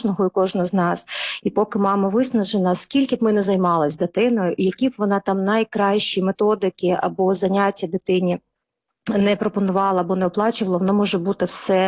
кожного і кожного з нас. І поки мама виснажена, скільки б ми не займалися дитиною, які б вона там найкращі методики або заняття дитині не пропонувала або не оплачувала, воно може бути все,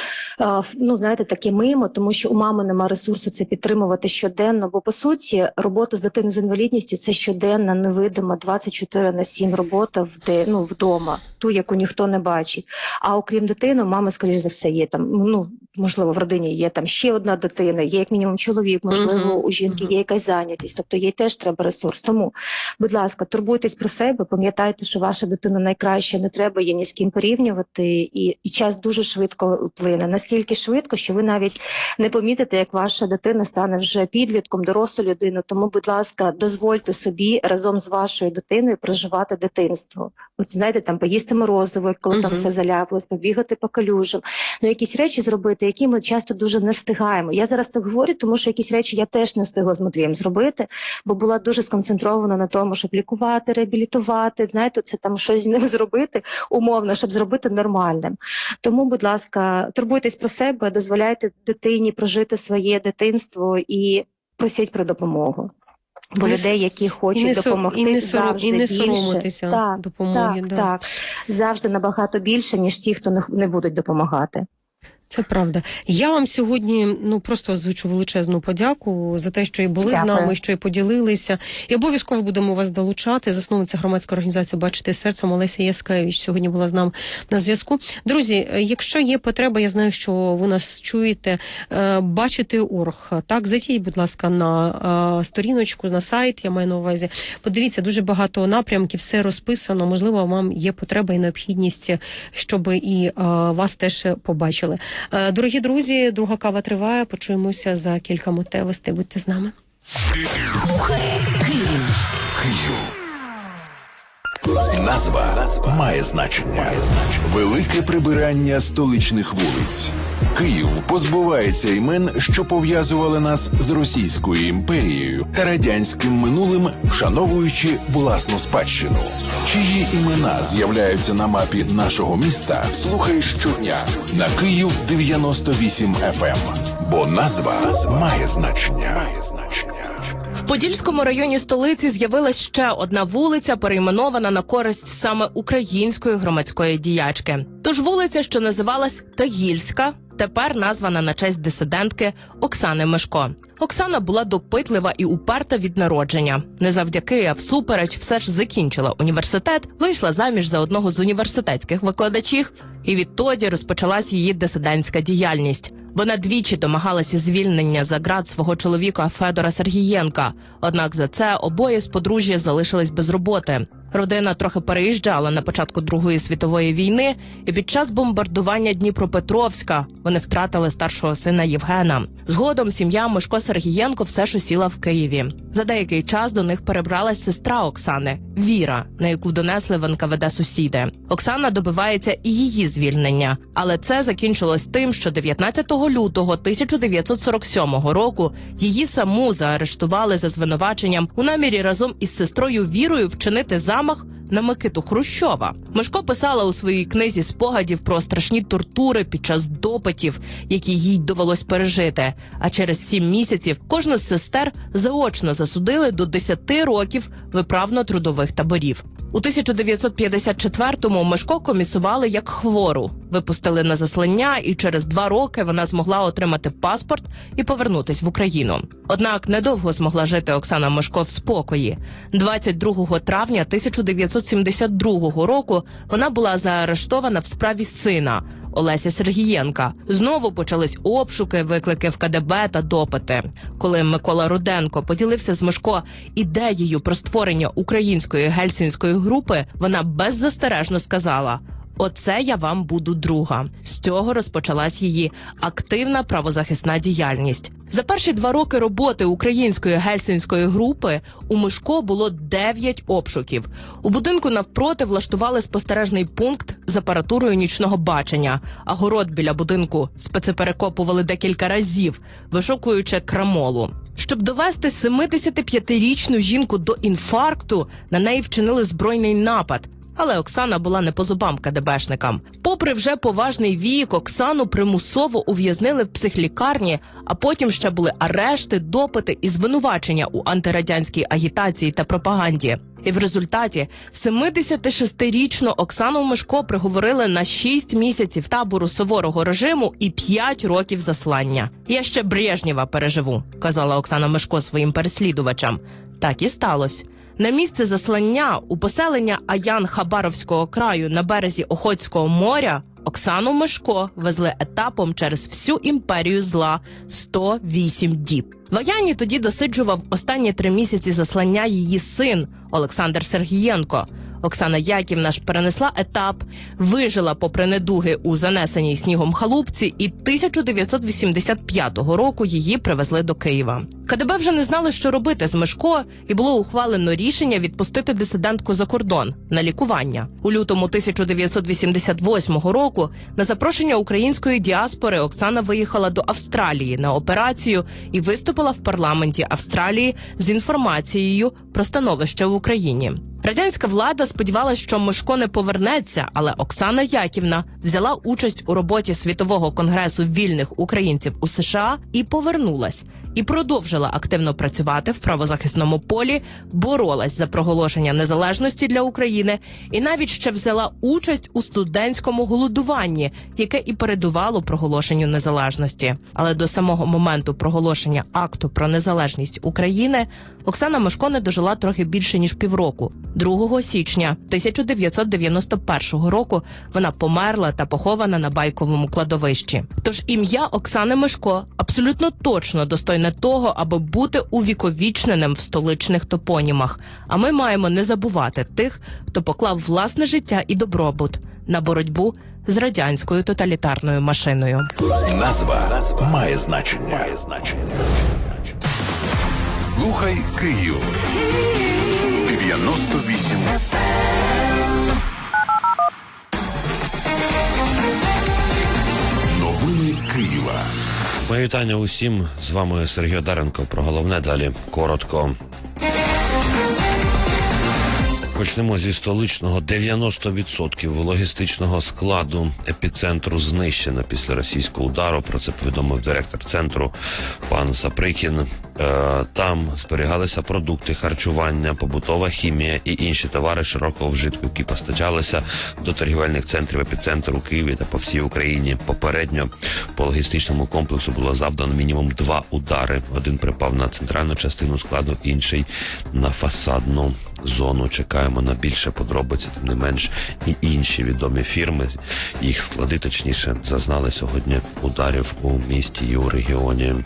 ну, знаєте, таке мимо, тому що у мами немає ресурсу це підтримувати щоденно, бо, по суті, робота з дитиною з інвалідністю – це щоденна, невидима, 24/7 робота вдома, ту, яку ніхто не бачить. А окрім дитини, мами, скоріш за все, є там, ну, можливо, в родині є там ще одна дитина, є як мінімум чоловік, можливо, у жінки є якась зайнятість, тобто їй теж треба ресурс. Тому, будь ласка, турбуйтесь про себе, пам'ятайте, що ваша дитина найкраща, не треба її ні з ким порівнювати, і час дуже швидко плине, настільки швидко, що ви навіть не помітите, як ваша дитина стане вже підлітком, дорослою людиною. Тому, будь ласка, дозвольте собі разом з вашою дитиною проживати дитинство. От, знаєте, там поїсти морозиво, коли там все заляпалось, побігати по калюжам, ну якісь речі зробити, які ми часто дуже не встигаємо. Я зараз так говорю, тому що якісь речі я теж не встигла з Матвієм зробити, бо була дуже сконцентрована на тому, щоб лікувати, реабілітувати, знаєте, це там щось з ним зробити умовно, щоб зробити нормальним. Тому, будь ласка, турбуйтесь про себе, дозволяйте дитині прожити своє дитинство і просіть про допомогу. Бо людей, які хочуть допомогти, завжди не більше. соромитися допомоги. Так. Завжди набагато більше, ніж ті, хто не будуть допомагати. Це правда. Я вам сьогодні просто озвучу величезну подяку за те, що і були з нами, що і поділилися. І обов'язково будемо вас долучати. Засновниця громадської організації «Бачити серцем» Олеся Яскевич сьогодні була з нами на зв'язку. Друзі, якщо є потреба, я знаю, що ви нас чуєте, «Бачити.орг». Так, зайдіть, будь ласка, на сторіночку, на сайт, я маю на увазі. Подивіться, дуже багато напрямків, все розписано. Можливо, вам є потреба і необхідність, щоб і вас теж побачили. Дорогі друзі, друга кава триває. Почуємося за кілька миттєвостей. Будьте з нами. Слухай Київ. Назва має значення. Велике прибирання столичних вулиць. Київ позбувається імен, що пов'язували нас з Російською імперією та радянським минулим, вшановуючи власну спадщину. Чиї імена з'являються на мапі нашого міста, слухай щодня на Київ 98 FM. Бо назва має значення. В Подільському районі столиці з'явилась ще одна вулиця, перейменована на користь саме української громадської діячки. Тож вулиця, що називалась Тагільська, тепер названа на честь дисидентки Оксани Мишко. Оксана була допитлива і уперта від народження. Не завдяки, а всупереч, все ж закінчила університет, вийшла заміж за одного з університетських викладачів, і відтоді розпочалась її дисидентська діяльність. Вона двічі домагалася звільнення за ґрат свого чоловіка Федора Сергієнка. Однак за це обоє з подружжя залишились без роботи. Родина трохи переїжджала на початку Другої світової війни, і під час бомбардування Дніпропетровська вони втратили старшого сина Євгена. Згодом сім'я Мишко-Сергієнко все ж осіла в Києві. За деякий час до них перебралась сестра Оксани – Віра, на яку донесли в НКВД сусіди. Оксана добивається і її звільнення. Але це закінчилось тим, що 19 лютого 1947 року її саму заарештували за звинуваченням у намірі разом із сестрою Вірою вчинити замах на Микиту Хрущова. Мишко писала у своїй книзі спогадів про страшні тортури під час допитів, які їй довелось пережити. А через 7 місяців кожну з сестер заочно засудили до 10 років виправно-трудових таборів. У 1954-му Мишко комісували як хвору. Випустили на заслання, і через 2 роки вона змогла отримати паспорт і повернутись в Україну. Однак недовго змогла жити Оксана Мишко в спокої. 22 травня 1972 року вона була заарештована в справі сина Олеся Сергієнка. Знову почались обшуки, виклики в КДБ та допити. Коли Микола Руденко поділився з Мишко ідеєю про створення української гельсінської групи, вона беззастережно сказала: «Оце я вам буду друга». З цього розпочалась її активна правозахисна діяльність. За перші 2 роки роботи української гельсінської групи у Мишко було 9 обшуків. У будинку навпроти влаштували спостережний пункт з апаратурою нічного бачення, а город біля будинку спецперекопували декілька разів, вишукуючи крамолу. Щоб довести 75-річну жінку до інфаркту, на неї вчинили збройний напад. Але Оксана була не по зубам КДБшникам. Попри вже поважний вік, Оксану примусово ув'язнили в психлікарні, а потім ще були арешти, допити і звинувачення у антирадянській агітації та пропаганді. І в результаті 76-річну Оксану Мишко приговорили на 6 місяців табору суворого режиму і 5 років заслання. «Я ще Брежнєва переживу», – казала Оксана Мишко своїм переслідувачам. Так і сталося. На місце заслання у поселення Аян Хабаровського краю на березі Охотського моря Оксану Мишко везли етапом через всю імперію зла 108 діб. В Аяні тоді досиджував останні 3 місяці заслання її син Олександр Сергієнко. Оксана Яківна ж перенесла етап, вижила попри недуги у занесеній снігом халупці і 1985 року її привезли до Києва. КДБ вже не знали, що робити з Мишко, і було ухвалено рішення відпустити дисидентку за кордон на лікування. У лютому 1988 року на запрошення української діаспори Оксана виїхала до Австралії на операцію і виступила в парламенті Австралії з інформацією про становище в Україні. Радянська влада сподівалася, що Мишко не повернеться, але Оксана Яківна взяла участь у роботі Світового конгресу вільних українців у США і повернулась. І продовжила активно працювати в правозахисному полі, боролась за проголошення незалежності для України і навіть ще взяла участь у студентському голодуванні, яке і передувало проголошенню незалежності. Але до самого моменту проголошення акту про незалежність України Оксана Мишко не дожила трохи більше, ніж півроку. 2 січня 1991 року вона померла та похована на Байковому кладовищі. Тож ім'я Оксани Мишко абсолютно точно достойне того, аби бути увіковічненим в столичних топонімах. А ми маємо не забувати тих, хто поклав власне життя і добробут на боротьбу з радянською тоталітарною машиною. Назва має значення. Слухай Київ. 98 Новини Києва. Моє вітання усім. З вами Сергій Одаренко. Про головне далі коротко. Почнемо зі столичного. 90% логістичного складу епіцентру знищено після російського удару. Про це повідомив директор центру пан Саприкін. Там зберігалися продукти харчування, побутова хімія і інші товари широкого вжитку, які постачалися до торгівельних центрів епіцентру у Києві та по всій Україні. Попередньо по логістичному комплексу було завдано мінімум 2 удари. Один припав на центральну частину складу, інший на фасадну зону. Чекаємо на більше подробиць, тим не менш і інші відомі фірми, їх склади, точніше, зазнали сьогодні ударів у місті і у регіоні.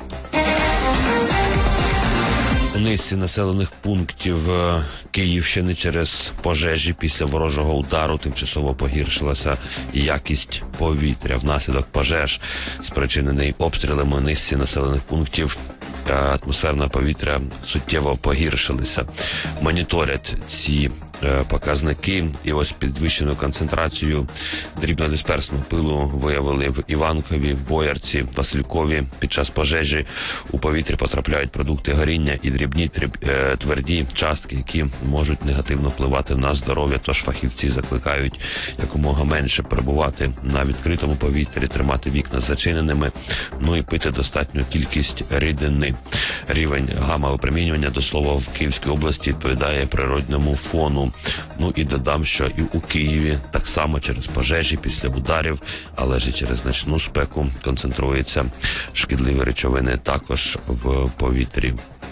У низці населених пунктів Київщини через пожежі після ворожого удару тимчасово погіршилася якість повітря. Внаслідок пожеж, спричинений обстрілами у низці населених пунктів, атмосферне повітря суттєво погіршилися. Моніторять ці показники, і ось підвищену концентрацію дрібнодисперсного пилу виявили в Іванкові, Боярці, Василькові. Під час пожежі у повітрі потрапляють продукти горіння і дрібні тверді частки, які можуть негативно впливати на здоров'я, тож фахівці закликають якомога менше перебувати на відкритому повітрі, тримати вікна зачиненими, ну і пити достатню кількість рідини. Рівень гамма-випромінювання, до слова, в Київській області відповідає природньому фону. Ну і додам, що і у Києві так само через пожежі після ударів, але ж і через значну спеку концентруються шкідливі речовини також в повітрі.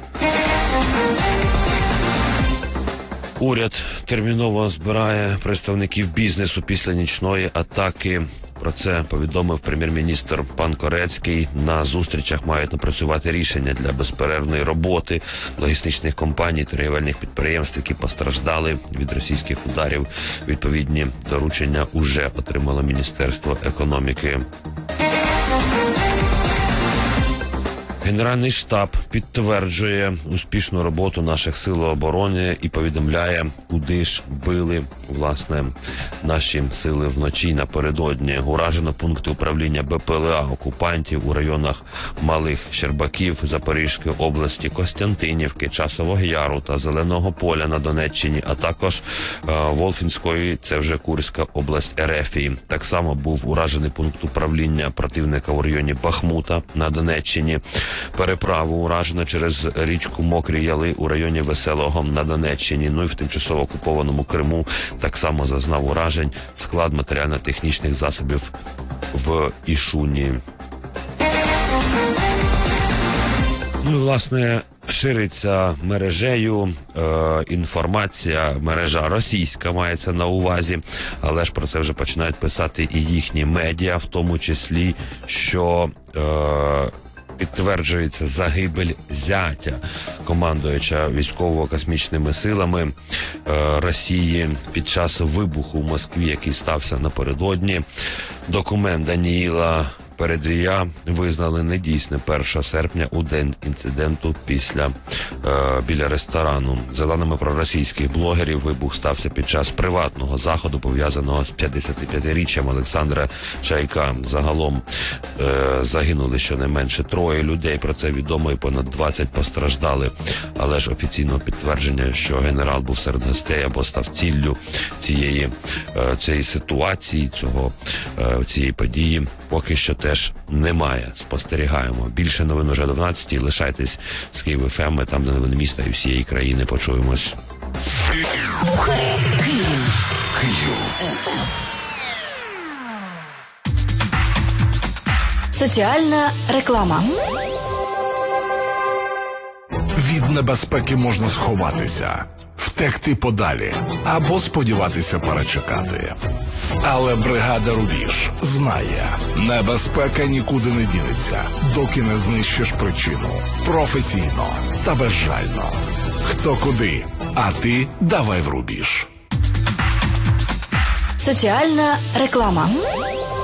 Уряд терміново збирає представників бізнесу після нічної атаки. Про це повідомив прем'єр-міністр пан Корецький. На зустрічах мають напрацювати рішення для безперервної роботи логістичних компаній, торгівельних підприємств, які постраждали від російських ударів. Відповідні доручення уже отримало Міністерство економіки. Генеральний штаб підтверджує успішну роботу наших сил оборони і повідомляє, куди ж били, власне, наші сили вночі напередодні. Уражено пункти управління БПЛА окупантів у районах Малих Щербаків Запорізької області, Костянтинівки, Часового Яру та Зеленого Поля на Донеччині, а також Волфінської, це вже Курська область Ерефії. Так само був уражений пункт управління противника у районі Бахмута на Донеччині. Переправу уражено через річку Мокрі Яли у районі Веселого на Донеччині. Ну і в тимчасово окупованому Криму так само зазнав уражень склад матеріально-технічних засобів в Ішуні. Ну і, власне, шириться мережею інформація, мережа російська мається на увазі, але ж про це вже починають писати і їхні медіа, в тому числі, що підтверджується загибель зятя командуюча військово-космічними силами Росії під час вибуху в Москві, який стався напередодні. Документ Даніїла Передрія визнали недійсним 1 серпня у день інциденту біля ресторану. За даними проросійських блогерів, вибух стався під час приватного заходу, пов'язаного з 55-річчям Олександра Чайка. Загалом загинули щонайменше 3 людей, про це відомо, і понад 20 постраждали. Але ж офіційного підтвердження, що генерал був серед гостей або став ціллю цієї ситуації, цієї події, поки що теж немає. Спостерігаємо. Більше новин уже до 12-ї. Лишайтесь з Київ ФМ, ми там, де новини міста і всієї країни. Почуємось. Слухай Київ. Соціальна реклама. Від небезпеки можна сховатися, втекти подалі або сподіватися перечекати. Але бригада «Рубіж» знає, небезпека нікуди не дінеться, доки не знищиш причину. Професійно та безжально. Хто куди, а ти давай в рубіж. Соціальна реклама.